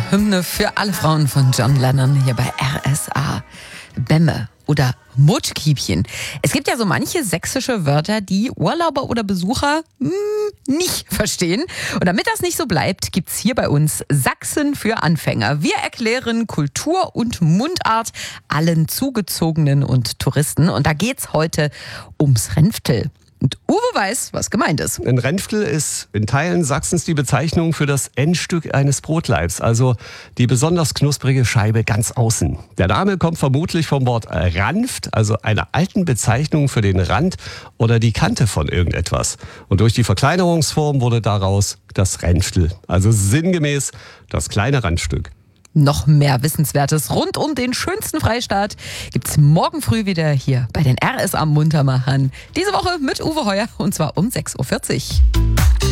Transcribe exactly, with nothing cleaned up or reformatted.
Hymne für alle Frauen von John Lennon hier bei R S A. Bämme oder Mutschkiebchen. Es gibt ja so manche sächsische Wörter, die Urlauber oder Besucher mh, nicht verstehen. Und damit das nicht so bleibt, gibt's hier bei uns Sachsen für Anfänger. Wir erklären Kultur und Mundart allen Zugezogenen und Touristen. Und da geht's heute ums Renftel. Und Uwe weiß, was gemeint ist. Ein Renftel ist in Teilen Sachsens die Bezeichnung für das Endstück eines Brotleibs, also die besonders knusprige Scheibe ganz außen. Der Name kommt vermutlich vom Wort Ranft, also einer alten Bezeichnung für den Rand oder die Kante von irgendetwas. Und durch die Verkleinerungsform wurde daraus das Renftel, also sinngemäß das kleine Randstück. Noch mehr Wissenswertes rund um den schönsten Freistaat gibt's morgen früh wieder hier bei den R S A Muntermachern. Diese Woche mit Uwe Heuer und zwar um sechs Uhr vierzig.